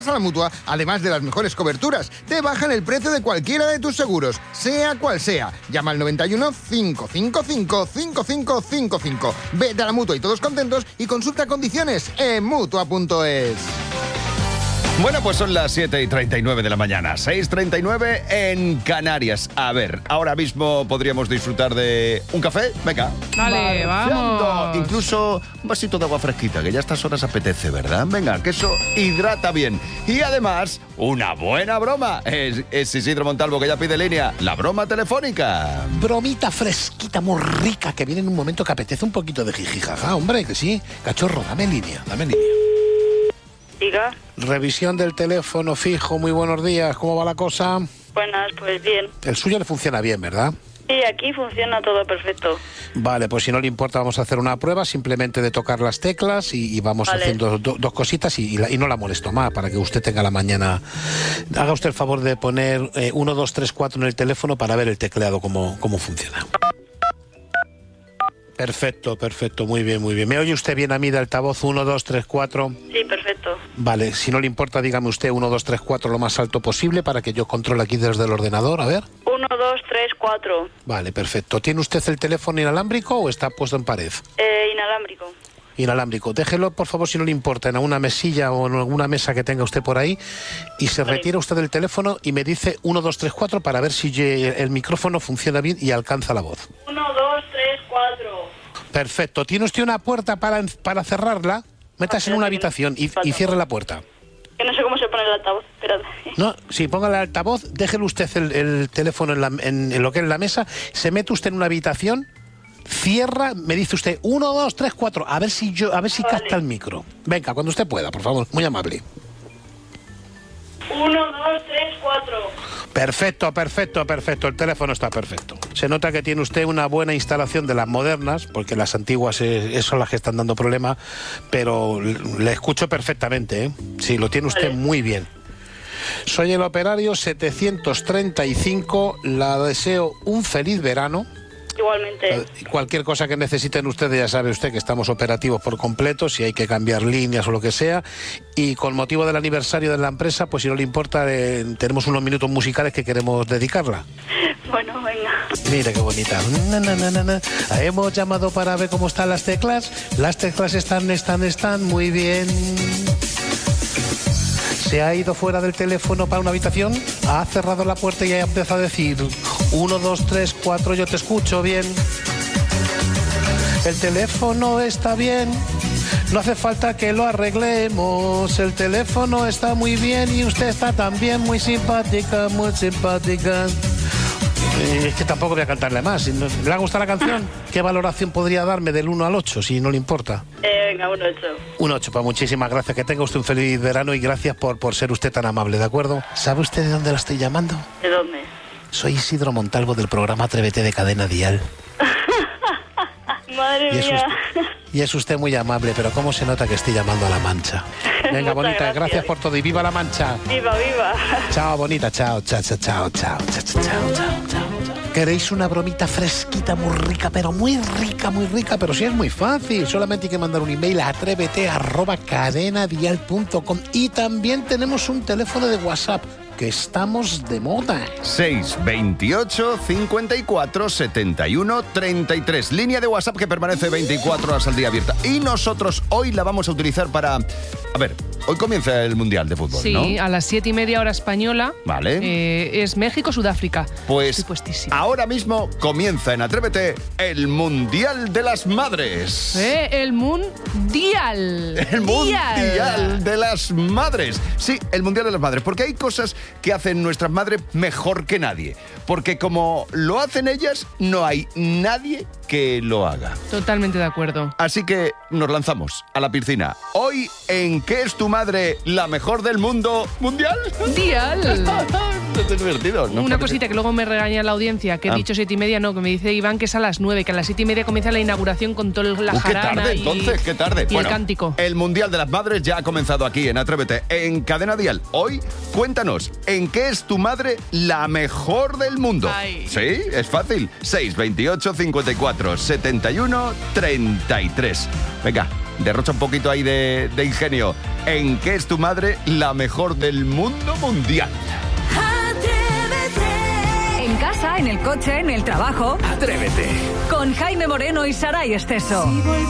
A la Mutua, además de las mejores coberturas, te bajan el precio de cualquiera de tus seguros, sea cual sea. Llama al 91 555 5555. Vete a la Mutua y todos contentos y consulta condiciones en Mutua.es. Bueno, pues son las 7:39 de la mañana, 6:39 en Canarias. A ver, ahora mismo podríamos disfrutar de un café. Venga. Dale, vamos. Incluso un vasito de agua fresquita, que ya a estas horas apetece, ¿verdad? Venga, que eso hidrata bien. Y además, una buena broma. Es Isidro Montalvo, que ya pide línea. La broma telefónica. Bromita fresquita, muy rica, que viene en un momento que apetece un poquito de jijijaja. Hombre, que sí. Cachorro, dame línea. Diga. Revisión del teléfono fijo, muy buenos días. ¿Cómo va la cosa? Buenas, pues bien. El suyo le funciona bien, ¿verdad? Sí, aquí funciona todo perfecto. Vale, pues si no le importa vamos a hacer una prueba simplemente de tocar las teclas y vamos haciendo dos cositas y no la molesto más para que usted tenga la mañana. Haga usted el favor de poner 1, 2, 3, 4 en el teléfono para ver el tecleado cómo funciona. Perfecto, muy bien. ¿Me oye usted bien a mí de altavoz? 1, 2, 3, 4. Sí, perfecto. Vale, si no le importa, dígame usted 1, 2, 3, 4 lo más alto posible para que yo controle aquí desde el ordenador, a ver. 1, 2, 3, 4. Vale, perfecto. ¿Tiene usted el teléfono inalámbrico o está puesto en pared? Inalámbrico. Inalámbrico. Déjelo, por favor, si no le importa, en alguna mesilla o en alguna mesa que tenga usted por ahí y se retira usted del teléfono y me dice 1, 2, 3, 4 para ver si el micrófono funciona bien y alcanza la voz. 1, 2, 3, 4. Perfecto. ¿Tiene usted una puerta para cerrarla? Métase en una habitación y cierre la puerta. Que no sé cómo se pone el altavoz, espérate. No, sí, póngale el altavoz, déjele usted el teléfono en lo que es la mesa, se mete usted en una habitación, cierra, me dice usted 1, 2, 3, 4, a ver si capta el micro. Venga, cuando usted pueda, por favor, muy amable. 1, 2, 3, 4. Perfecto, el teléfono está perfecto. Se nota que tiene usted una buena instalación de las modernas, porque las antiguas son las que están dando problema, pero le escucho perfectamente, ¿eh? Sí, lo tiene usted muy bien. Soy el operario 735, la deseo un feliz verano. Igualmente. Cualquier cosa que necesiten ustedes, ya sabe usted que estamos operativos por completo, si hay que cambiar líneas o lo que sea. Y con motivo del aniversario de la empresa, pues si no le importa, tenemos unos minutos musicales que queremos dedicarla. Bueno, venga. Mira qué bonita. Hemos llamado para ver cómo están las teclas. Las teclas están muy bien. Se ha ido fuera del teléfono para una habitación, ha cerrado la puerta y ha empezado a decir 1, 2, 3, 4, yo te escucho bien. El teléfono está bien, no hace falta que lo arreglemos. El teléfono está muy bien y usted está también muy simpática, muy simpática. Es que tampoco voy a cantarle más. ¿Le ha gustado la canción? ¿Qué valoración podría darme del 1 al 8, si no le importa? Venga, un 8. Un 8, pues muchísimas gracias. Que tenga usted un feliz verano y gracias por ser usted tan amable, ¿de acuerdo? ¿Sabe usted de dónde la estoy llamando? ¿De dónde? Soy Isidro Montalvo del programa Atrévete de Cadena Dial. Madre mía. Y es usted muy amable, pero ¿cómo se nota que estoy llamando a La Mancha? Venga, bonita, gracias por todo y ¡viva La Mancha! ¡Viva, viva! Chao, bonita, chao. ¿Queréis una bromita fresquita, muy rica, pero si es muy fácil? Solamente hay que mandar un email a atrévete@cadenadial.com y también tenemos un teléfono de WhatsApp, que estamos de moda. 628 54 71 33. Línea de WhatsApp que permanece 24 horas al día abierta. Y nosotros hoy la vamos a utilizar para... A ver, hoy comienza el Mundial de Fútbol, sí, ¿no? Sí, a las 7:30 hora española. Vale. Es México-Sudáfrica. Pues ahora mismo comienza en Atrévete el Mundial de las Madres. El Mundial. El Mundial de las Madres. Sí, el Mundial de las Madres. Porque hay cosas que hacen nuestras madres mejor que nadie. Porque como lo hacen ellas, no hay nadie que lo haga. Totalmente de acuerdo. Así que nos lanzamos a la piscina. Hoy, ¿en qué es tu madre la mejor del mundo mundial? ¡Mundial! Esto es divertido, ¿no? Una cosita que luego me regaña la audiencia, que he dicho 7:30, no, que me dice Iván que es a las 9, que a las 7:30 comienza la inauguración con toda la jarana. Qué tarde. Y el cántico. El Mundial de las Madres ya ha comenzado aquí en Atrévete, en Cadena Dial. Hoy, cuéntanos, ¿en qué es tu madre la mejor del mundo? Ay. Sí, es fácil. 628 54 71 33. Venga, derrocha un poquito ahí de ingenio. ¿En qué es tu madre la mejor del mundo mundial? En casa, en el coche, en el trabajo. Atrévete. Con Jaime Moreno y Saray Esteso.